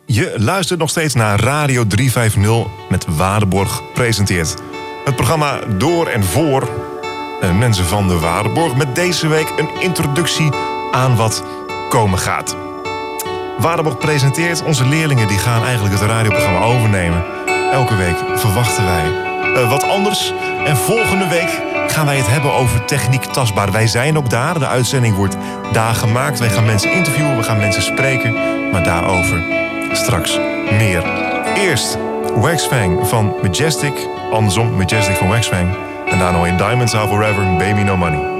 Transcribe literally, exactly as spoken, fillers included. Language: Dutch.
Je luistert nog steeds naar Radio driehonderdvijftig met Waardenborg presenteert. Het programma door en voor uh, mensen van de Waardenborg. Met deze week een introductie aan wat komen gaat. Waardenborg presenteert. Onze leerlingen die gaan eigenlijk het radioprogramma overnemen. Elke week verwachten wij uh, wat anders. En volgende week gaan wij het hebben over techniek tastbaar. Wij zijn ook daar. De uitzending wordt daar gemaakt. Wij gaan mensen interviewen, we gaan mensen spreken. Maar daarover straks meer. Eerst Waxfang van Majestic. Andersom, Majestic van Waxfang. En daarna in Diamonds Are Forever, Baby No Money.